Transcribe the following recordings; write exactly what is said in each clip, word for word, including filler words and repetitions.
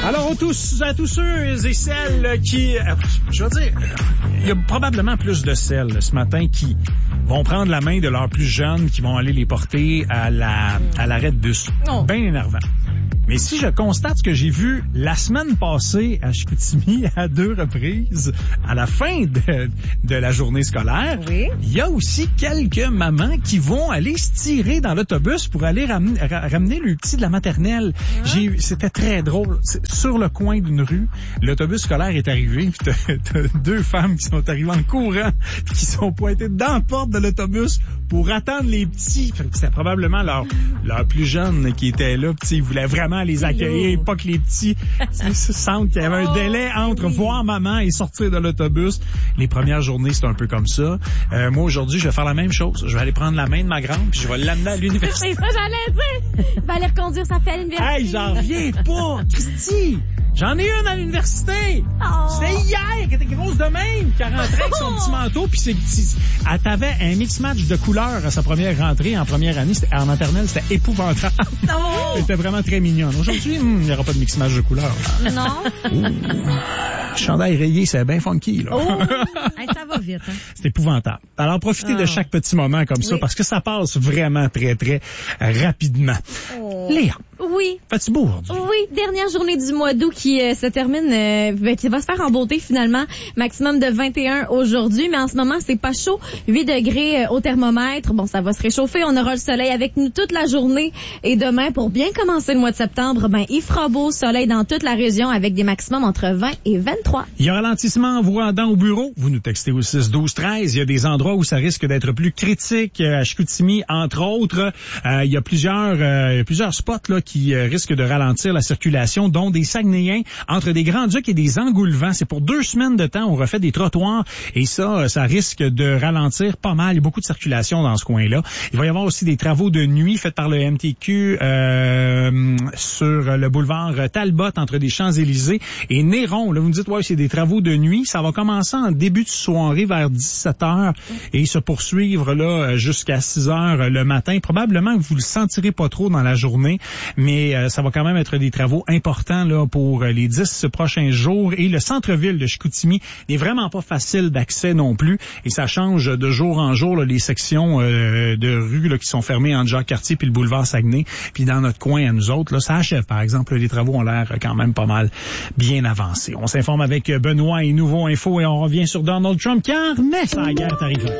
Alors, à tous, à tous ceux et celles qui, je veux dire, il y a probablement plus de celles ce matin qui vont prendre la main de leurs plus jeunes, qui vont aller les porter à la à l'arrêt de bus. Oh. Bien énervant. Mais si je constate ce que j'ai vu la semaine passée à Chicoutimi à deux reprises, à la fin de, de la journée scolaire, oui. Il y a aussi quelques mamans qui vont aller se tirer dans l'autobus pour aller ramener, ramener le petit de la maternelle. Ah. J'ai, c'était très drôle. Sur le coin d'une rue, l'autobus scolaire est arrivé, puis t'as, t'as deux femmes qui sont arrivées en courant, puis qui sont pointées dans la porte de l'autobus pour attendre les petits. C'était probablement leur, leur plus jeune qui était là, puis ils voulaient vraiment les accueillir, pas que les petits se sentent qu'il y avait un délai entre oui. voir maman et sortir de l'autobus. Les premières journées, c'est un peu comme ça. Euh, moi, aujourd'hui, je vais faire la même chose. Je vais aller prendre la main de ma grande, puis je vais l'amener à l'université. C'est ça, j'allais dire. Il va aller reconduire sa fille à l'université. Hey, j'en reviens pas, Christy! J'en ai une à l'université. Oh. C'était hier, qui était grosse de même, qui a rentré avec son petit manteau, puis c'est petit. Elle avait un mix-match de couleurs à sa première rentrée en première année. C'était, en maternelle, c'était épouvantable. Oh. Elle était vraiment très mignonne. Aujourd'hui, il n'y aura pas de mix-match de couleurs. Non. Ouh. Chandail rayé, c'est bien funky, là. Oh. Hey, ça va vite, hein. C'est épouvantable. Alors, profitez oh. de chaque petit moment comme ça, oui. parce que ça passe vraiment très, très rapidement. Oh. Léa. Oui. Fais-tu beau aujourd'hui? Oui. Dernière journée du mois d'août qui euh, se termine, euh, ben, qui va se faire en beauté finalement. Maximum de vingt et un aujourd'hui, mais en ce moment, c'est pas chaud. huit degrés euh, au thermomètre. Bon, ça va se réchauffer. On aura le soleil avec nous toute la journée. Et demain, pour bien commencer le mois de septembre, ben, il fera beau, soleil dans toute la région avec des maximums entre vingt et vingt-trois. Il y a un ralentissement en vous rendant au bureau. Vous nous textez au six douze treize. Il y a des endroits où ça risque d'être plus critique. À Chicoutimi, entre autres, euh, il y a plusieurs, euh, plusieurs spots là qui euh, risquent de ralentir la circulation, dont des Saguenayens entre des Grands-Ducs et des Engoulevents. C'est pour deux semaines de temps. On refait des trottoirs et ça, ça risque de ralentir pas mal. Il y a beaucoup de circulation dans ce coin-là. Il va y avoir aussi des travaux de nuit faits par le M T Q euh, sur le boulevard Talbot entre des Champs-Élysées et Néron. Là, vous me dites, ouais, c'est des travaux de nuit. Ça va commencer en début de soirée vers dix-sept heures et se poursuivre là jusqu'à six heures le matin. Probablement que vous le sentirez pas trop dans la journée, mais euh, ça va quand même être des travaux importants là pour les dix prochains jours. Et le centre-ville de Chicoutimi n'est vraiment pas facile d'accès non plus. Et ça change de jour en jour là, les sections euh, de rues là, qui sont fermées entre Jacques-Cartier puis le boulevard Saguenay. Puis dans notre coin à nous autres, là, ça achève par exemple. Les travaux ont l'air quand même pas mal bien avancés. On s'informe avec Benoît et Nouveau Info et on revient sur Donald Trump qui en remet sa guerre tariffaire.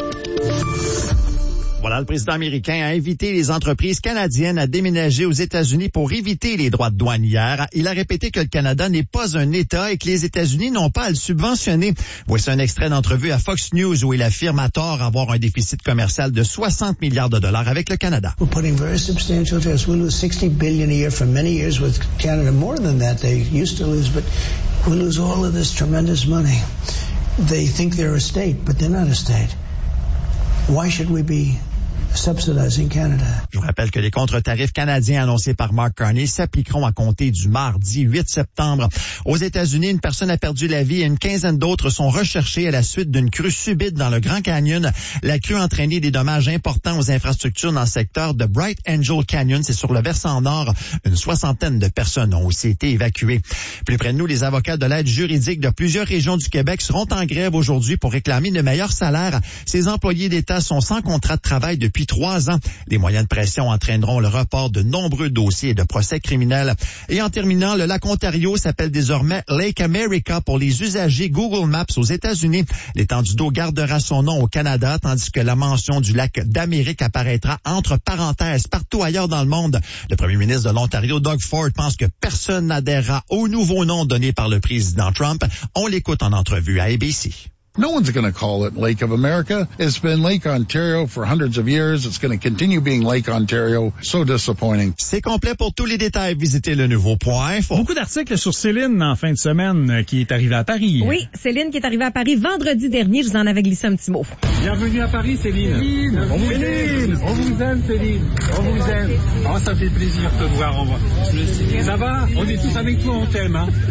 Voilà, le président américain a invité les entreprises canadiennes à déménager aux États-Unis pour éviter les droits de douane hier. Il a répété que le Canada n'est pas un État et que les États-Unis n'ont pas à le subventionner. Voici un extrait d'entrevue à Fox News où il affirme à tort avoir un déficit commercial de soixante milliards de dollars avec le Canada. We're putting very substantial tariffs. We lose sixty billion a year for many years with Canada, more than that they used to lose, but we lose all of this tremendous money. They think they're a state, but they're not a state. Why should we be subsidizing Canada? Je vous rappelle que les contre-tarifs canadiens annoncés par Mark Carney s'appliqueront à compter du mardi huit septembre. Aux États-Unis, une personne a perdu la vie et une quinzaine d'autres sont recherchées à la suite d'une crue subite dans le Grand Canyon. La crue a entraîné des dommages importants aux infrastructures dans le secteur de Bright Angel Canyon. C'est sur le versant nord. Une soixantaine de personnes ont aussi été évacuées. Plus près de nous, les avocats de l'aide juridique de plusieurs régions du Québec seront en grève aujourd'hui pour réclamer de meilleurs salaires. Ces employés d'État sont sans contrat de travail depuis trois ans. Les moyens de pression entraîneront le report de nombreux dossiers et de procès criminels. Et en terminant, le lac Ontario s'appelle désormais Lake America pour les usagers Google Maps aux États-Unis. L'étendue d'eau gardera son nom au Canada, tandis que la mention du lac d'Amérique apparaîtra entre parenthèses partout ailleurs dans le monde. Le premier ministre de l'Ontario, Doug Ford, pense que personne n'adhérera au nouveau nom donné par le président Trump. On l'écoute en entrevue à A B C. No one's going to call it Lake of America. It's been Lake Ontario for hundreds of years. It's going to continue being Lake Ontario. So disappointing. C'est complet. Pour tous les détails, visitez le nouveau point info. Beaucoup d'articles sur Céline en fin de semaine euh, qui est arrivée à Paris. Oui, Céline qui est arrivée à Paris vendredi dernier. Je vous en avais glissé un petit mot. Bienvenue à Paris, Céline. Céline, on vous aime. On vous aime, Céline. On vous aime. Oh, ça fait plaisir de te voir. On va. Ça va? On est tous avec toi, on t'aime. Hein?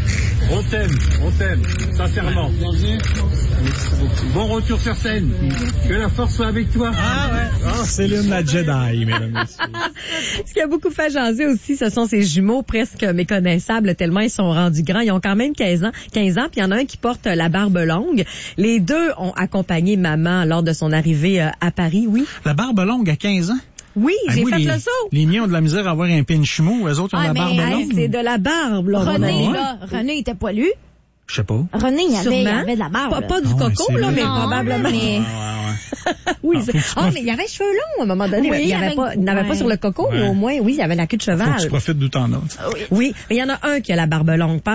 On t'aime, on t'aime, sincèrement. Bon retour sur scène. Que la force soit avec toi. Ah ouais. Oh, Céline la Jedi, mesdames et messieurs. Ce qui a beaucoup fait jaser aussi, ce sont ces jumeaux presque méconnaissables tellement ils sont rendus grands. Ils ont quand même quinze ans, quinze ans, puis il y en a un qui porte la barbe longue. Les deux ont accompagné maman lors de son arrivée à Paris, oui. La barbe longue à quinze ans? Oui, Ah j'ai oui, fait les, le saut. Les miens ont de la misère à avoir un pinch mou, eux autres ont Ah, la mais, barbe hey, longue. C'est de la barbe, là. René, mon là, René était poilu. Je sais pas. René, il avait, il Sûrement. avait de la barbe. Pas, pas du Ah ouais, coco, c'est là, vrai. mais Non, probablement. mais- Ouais, ouais. Oui, Ah, c'est- faut que tu ah, prof- mais il y avait cheveux longs à un moment donné. Oui, il y avait avec- pas, il n'avait ouais. pas sur le coco, mais Ouais. au moins, oui, il y avait la queue de Faut que cheval. tu profites de ton autre. Oui, mais il y en a un qui a la barbe longue.